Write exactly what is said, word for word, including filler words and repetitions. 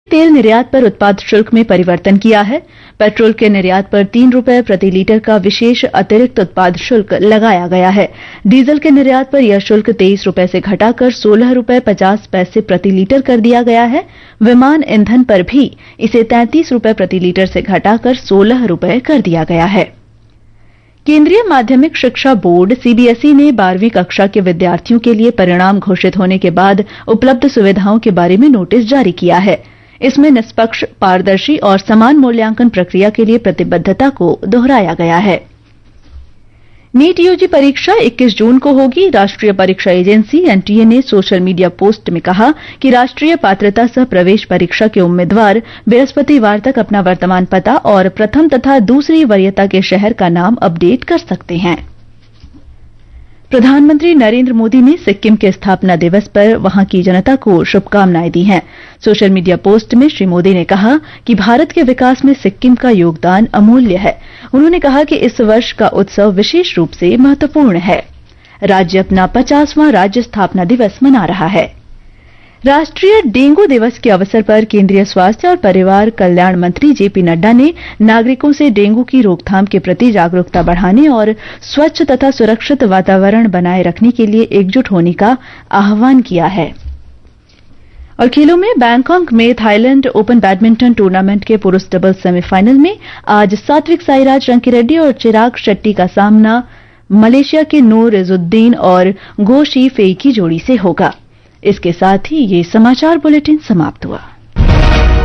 तेल निर्यात पर उत्पाद शुल्क में परिवर्तन किया है। पेट्रोल के निर्यात पर तीन रुपए प्रति लीटर का विशेष अतिरिक्त उत्पाद शुल्क लगाया गया है। डीजल के निर्यात पर यह शुल्क तेईस रुपए से घटाकर सोलह रुपए पचास पैसे प्रति लीटर कर दिया गया है। विमान ईंधन पर भी इसे तैंतीस रुपए प्रति लीटर से घटाकर सोलह रुपए कर दिया गया है। केंद्रीय माध्यमिक शिक्षा बोर्ड सीबीएसई ने बारहवीं कक्षा के विद्यार्थियों के लिए परिणाम घोषित होने के बाद उपलब्ध सुविधाओं के बारे में नोटिस जारी किया है। इसमें निष्पक्ष, पारदर्शी और समान मूल्यांकन प्रक्रिया के लिए प्रतिबद्धता को दोहराया गया है। नीट यूजी परीक्षा इक्कीस जून को होगी। राष्ट्रीय परीक्षा एजेंसी एनटीए ने सोशल मीडिया पोस्ट में कहा कि राष्ट्रीय पात्रता सह प्रवेश परीक्षा के उम्मीदवार बृहस्पतिवार तक अपना वर्तमान पता और प्रथम तथा दूसरी वरीयता के शहर का नाम अपडेट कर सकते हैं। प्रधानमंत्री नरेंद्र मोदी ने सिक्किम के स्थापना दिवस पर वहां की जनता को शुभकामनाएं दी हैं। सोशल मीडिया पोस्ट में श्री मोदी ने कहा कि भारत के विकास में सिक्किम का योगदान अमूल्य है। उन्होंने कहा कि इस वर्ष का उत्सव विशेष रूप से महत्वपूर्ण है। राज्य अपना पचासवां राज्य स्थापना दिवस मना रहा है। राष्ट्रीय डेंगू दिवस के अवसर पर केंद्रीय स्वास्थ्य और परिवार कल्याण मंत्री जेपी नड्डा ने नागरिकों से डेंगू की रोकथाम के प्रति जागरूकता बढ़ाने और स्वच्छ तथा सुरक्षित वातावरण बनाए रखने के लिए एकजुट होने का आह्वान किया है। और खेलों में बैंकॉक में थाईलैंड ओपन बैडमिंटन टूर्नामेंट के पुरुष डबल्स सेमीफाइनल में आज सात्विक साईराज रंकीरेड्डी और चिराग शेट्टी का सामना मलेशिया के नूर इजुद्दीन और गो शी फेई की जोड़ी से होगा। इसके साथ ही ये समाचार बुलेटिन समाप्त हुआ।